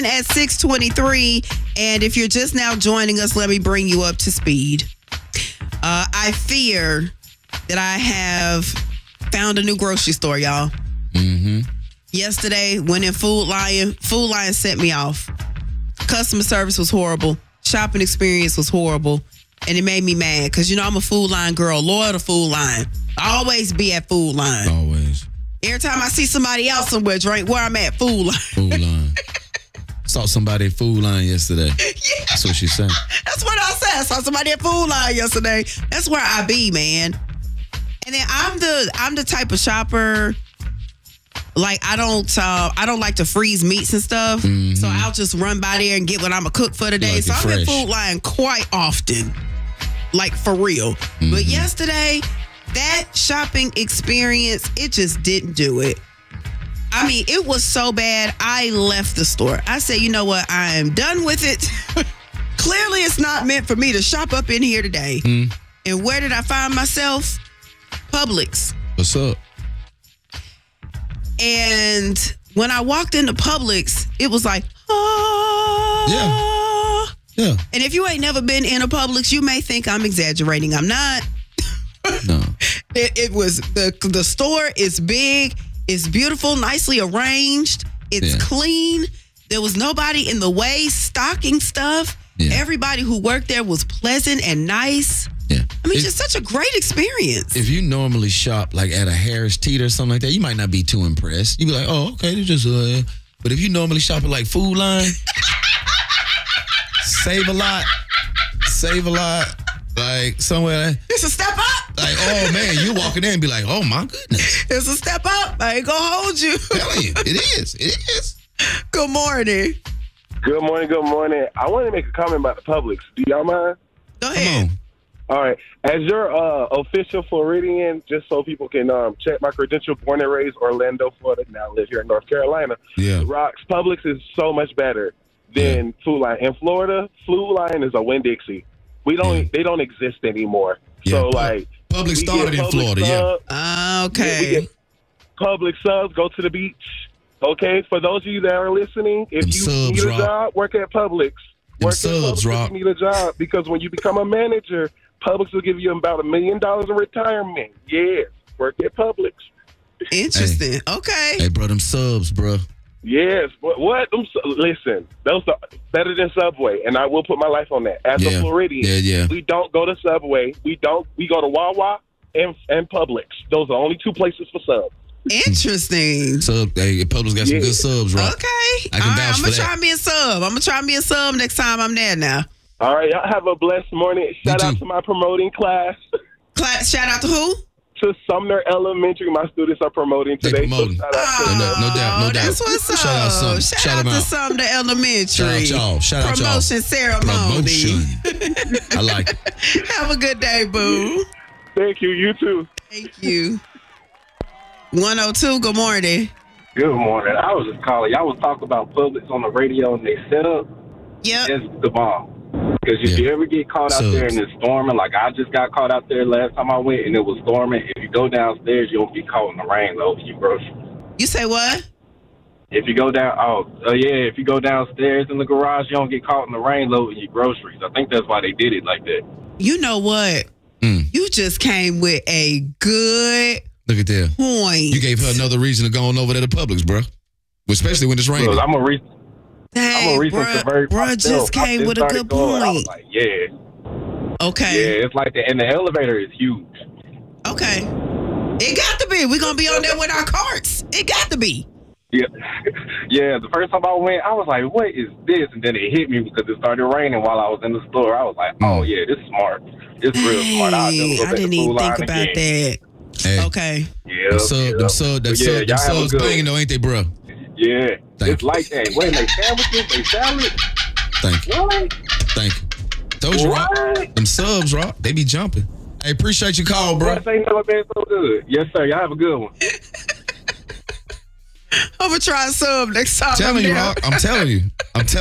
at 6:23, and if you're just now joining us, let me bring you up to speed. I fear that I have found a new grocery store, y'all. Mm-hmm. Yesterday, went in Food Lion. Food Lion sent me off. Customer service was horrible. Shopping experience was horrible. And it made me mad because, I'm a Food Lion girl, loyal to Food Lion. I always be at Food Lion. Always. Every time I see somebody else somewhere, drink where I'm at, Food Lion. Food Lion. Saw somebody at Food Lion yesterday. Yeah. That's what she said. That's what I said. I saw somebody at Food Lion yesterday. That's where I be, man. And then I'm the type of shopper. Like I don't like to freeze meats and stuff. Mm-hmm. So I'll just run by there and get what I'm gonna cook for the day. So I'm at Food Lion quite often. Like for real. Mm-hmm. But yesterday, that shopping experience, it just didn't do it. I mean, it was so bad, I left the store. I said, you know what? I am done with it. Clearly, it's not meant for me to shop up in here today. Mm. And where did I find myself? Publix. What's up? And when I walked into Publix, it was like, Yeah. And if you ain't never been in a Publix, you may think I'm exaggerating. I'm not. No. It was, the store is big. It's beautiful, nicely arranged. It's clean. There was nobody in the way stocking stuff. Yeah. Everybody who worked there was pleasant and nice. Yeah. I mean, just such a great experience. If you normally shop like at a Harris Teeter or something like that, you might not be too impressed. You'd be like, oh, okay, they just But if you normally shop at like Food Lion, save a lot. Like somewhere. It's a step up. Like, oh man, you walking in and be like, oh my goodness. It's a step up. I ain't gonna hold you. Telling you, it is. Good morning. Good morning. I want to make a comment about the Publix. Do y'all mind? Go ahead. All right. As your official Floridian, just so people can check my credential, born and raised Orlando, Florida, now live here in North Carolina. Yeah. Rocks, Publix is so much better than Food Lion. In Florida, Food Lion is a Winn-Dixie. They don't exist anymore. Yeah. So like Publix started in Florida, okay. Publix subs, go to the beach. Okay, for those of you that are listening, if you need a job, work at Publix. Work at Publix if you need a job, because when you become a manager, Publix will give you about $1 million in retirement. Yes, work at Publix. Interesting. Okay. Hey, bro, them subs, bro. Yes, what? Listen, those are better than Subway, and I will put my life on that. As a Floridian, we don't go to Subway. We go to Wawa and Publix. Those are the only two places for subs. Interesting. Publix got some good subs, right? Okay. I'm gonna try me a sub. I'm gonna try me a sub next time I'm there now. All right, y'all have a blessed morning. Shout out to my promoting class. Shout out to who? To Sumner Elementary. My students are promoting today. Promoting. So shout out no doubt. That's what's up. Shout out to Sumner Elementary. Shout out y'all. Promotion ceremony. I like it. Have a good day, boo. Thank you. You too. Thank you. 102, good morning. Good morning. I was just calling. Y'all was talking about Publix on the radio and they set up. Yep. It's the bomb. Because if you ever get caught out there and it's storming, like I just got caught out there last time I went and it was storming, if you go downstairs, you won't be caught in the rain though if you groceries. You say what? If you go down, if you go downstairs in the garage, you don't get caught in the rain loading your groceries. I think that's why they did it like that. You know what? You just came with a good Look at that point. You gave her another reason to go on over there to Publix, bro. Especially when it's raining. Look, I'm a recent convert. Bro just came with a good point. I was like, okay. Yeah, it's like and the elevator is huge. Okay. It got to be. We're going to be on there with our carts. It got to be. Yeah. Yeah, the first time I went, I was like, what is this? And then it hit me because it started raining while I was in the store. I was like, oh, yeah, this is smart. It's real smart. I didn't even think about that. Hey. Okay. Yeah. Them subs banging though, ain't they, bro? Yeah. It's like that. Wait, they sandwiches, they salad. Thank you. What? Thank you. Told you, Rock. Them subs, Rock. They be jumping. Hey, appreciate your call, bro. Yes, ain't never been so good. Yes, sir. Y'all have a good one. I'm going to try a sub next time. I'm telling you, Rock. I'm telling you.